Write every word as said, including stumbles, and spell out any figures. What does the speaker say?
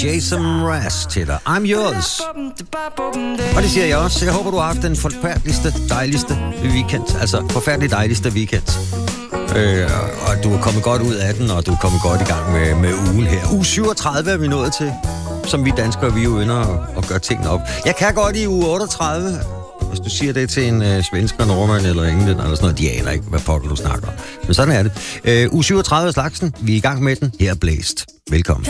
Jason Mraz til dig. I'm yours. Og det siger jeg også. Jeg håber, du har haft den forfærdeligste, dejligste weekend. Altså, forfærdelig dejligste weekend. Øh, og du er kommet godt ud af den, og du er kommet godt i gang med, med ugen her. Uge syvogtredive er vi nået til, som vi danskere, vi jo ynder at, at gøre tingene op. Jeg kan godt i uge otteogtredive. Hvis du siger det til en øh, svensker, nordmand eller englænder eller sådan noget, de aner ikke, hvad pokker du snakker om. Men sådan er det. Øh, uge syvogtredive af slagsen. Vi er i gang med den. Her er Blæst. Velkommen.